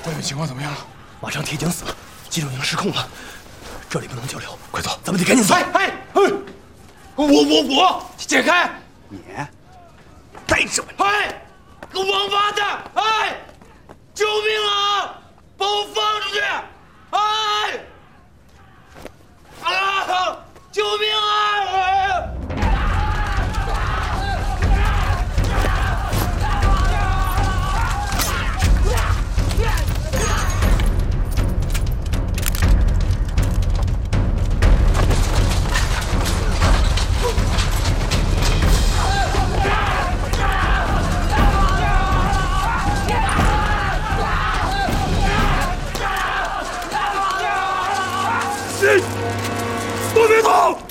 外面情况怎么样了？ 马上铁警死了，集中营失控了，这里不能久留，快走，咱们得赶紧走。 我解开！ 你带着我！ 哎，个王八蛋！哎，救命啊！把我放出去！哎，啊！救命啊！ 都别动！